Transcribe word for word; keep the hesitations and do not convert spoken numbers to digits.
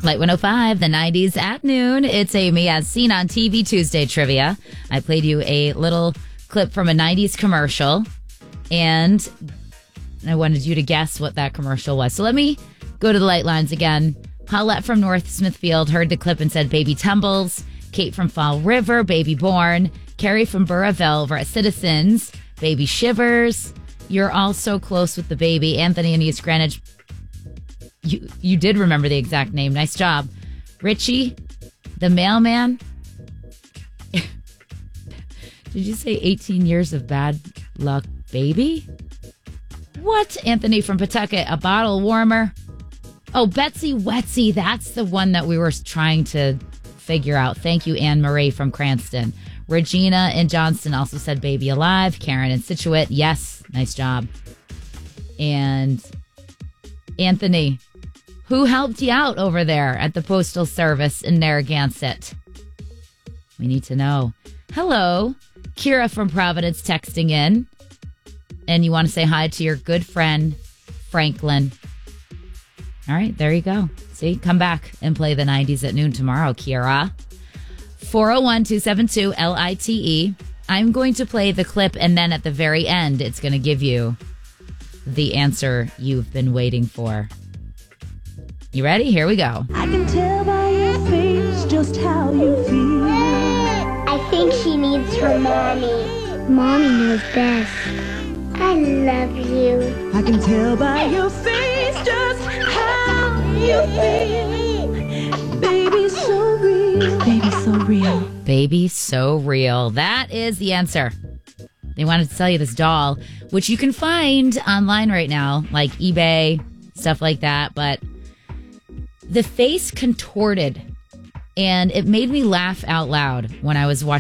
Light one oh five, the nineties at noon. It's Amy as seen on T V Tuesday trivia. I played you a little clip from a nineties commercial, and I wanted you to guess what that commercial was. So let me go to the light lines again. Paulette from North Smithfield heard the clip and said Baby Tumbles. Kate from Fall River, Baby Born. Carrie from Burraville, over at Citizens, Baby Shivers. You're all so close with the baby. Anthony and East Greenwich. You you did remember the exact name. Nice job. Richie, the mailman. Did you say eighteen years of bad luck, baby? What? Anthony from Pawtucket, a bottle warmer. Oh, Betsy Wetsy. That's the one that we were trying to figure out. Thank you, Anne Marie from Cranston. Regina in Johnston also said Baby Alive. Karen in Situate. Yes. Nice job. And Anthony, who helped you out over there at the Postal Service in Narragansett? We need to know. Hello. Kira from Providence texting in. And you want to say hi to your good friend, Franklin. All right, there you go. See, come back and play the nineties at noon tomorrow, Kira. four oh one, two seven two, L I T E. I'm going to play the clip, and then at the very end, it's going to give you the answer you've been waiting for. You ready? Here we go. I can tell by your face just how you feel. I think she needs her mommy. Mommy knows best. I love you. I can tell by your face just how you feel. Baby, so real. Baby, so real. Baby, so real. That is the answer. They wanted to sell you this doll, which you can find online right now, like eBay, stuff like that. But the face contorted, and it made me laugh out loud when I was watching